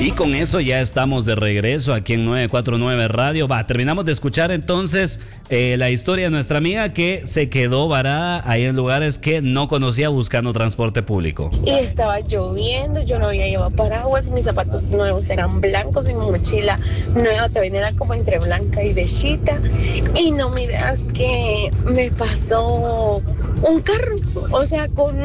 Y con eso ya estamos de regreso aquí en 949 Radio. Terminamos de escuchar entonces la historia de nuestra amiga que se quedó varada ahí en lugares que no conocía buscando transporte público. Y estaba lloviendo, yo no había llevado paraguas, mis zapatos nuevos eran blancos y mi mochila nueva también era como entre blanca y bechita. Y no miras que me pasó un carro, o sea, con